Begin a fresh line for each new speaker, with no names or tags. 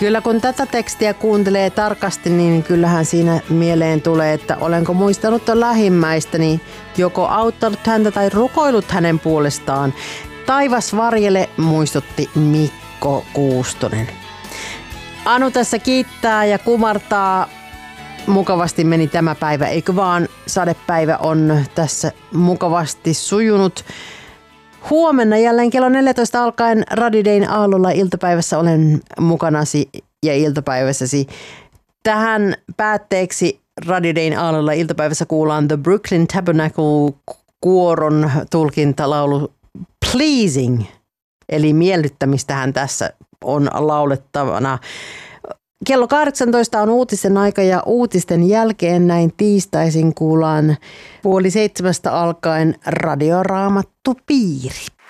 Kyllä kun tätä tekstiä kuuntelee tarkasti, niin kyllähän siinä mieleen tulee, että olenko muistanut lähimmäistäni, joko auttanut häntä tai rukoillut hänen puolestaan. Taivas varjele, muistutti Mikko Kuustonen. Anu tässä kiittää ja kumartaa. Mukavasti meni tämä päivä, eikö vaan? Sadepäivä on tässä mukavasti sujunut. Huomenna jälleen kello 14 alkaen Radio Dayn aallolla iltapäivässä olen mukanasi ja iltapäivässäsi. Tähän päätteeksi Radio Dayn aallolla iltapäivässä kuullaan The Brooklyn Tabernacle kuoron tulkintalaulu Pleasing. Eli miellyttämistähän tässä on laulettavana. Kello 18 on uutisen aika ja uutisten jälkeen näin tiistaisin kuullaan 6:30 alkaen Radio Raamattu Piiri.